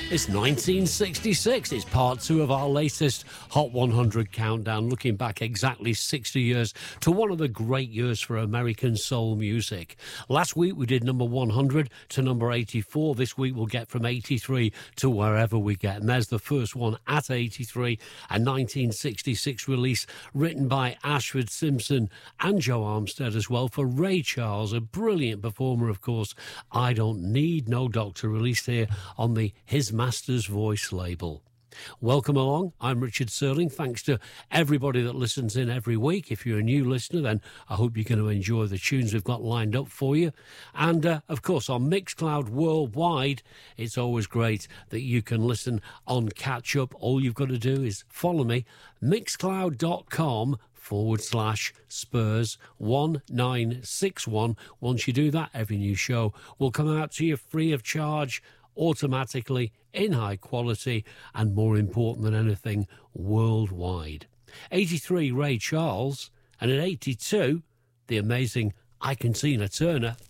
It's 1966. It's part two of our latest Hot 100 countdown, looking back exactly 60 years to one of the great years for American soul music. Last week we did number 100 to number 84. This week we'll get from 83 to wherever we get. And there's the first one at 83, a 1966 release written by Ashford Simpson and Joe Armstead as well for Ray Charles, a brilliant performer, of course. I Don't Need No Doctor, released here on the His Master's Voice label. Welcome along. I'm Richard Serling. Thanks to everybody that listens in every week. If you're a new listener, then I hope you're going to enjoy the tunes we've got lined up for you. And, of course, on Mixcloud Worldwide, it's always great that you can listen on Catch Up. All you've got to do is follow me, mixcloud.com/Spurs 1961. Once you do that, every new show will come out to you free of charge, automatically, in high quality, and more important than anything, worldwide. 83, Ray Charles, and at 82, the amazing Ike Tina Turner.